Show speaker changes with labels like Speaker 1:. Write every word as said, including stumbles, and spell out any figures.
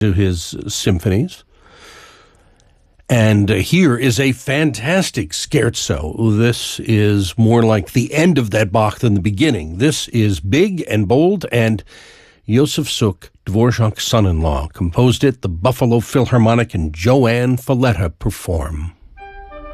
Speaker 1: to his symphonies. And uh, here is a fantastic scherzo. This is more like the end of that Bach than the beginning. This is big and bold, and Josef Suk, Dvorak's son-in-law, composed it. The Buffalo Philharmonic and Joanne Falletta perform.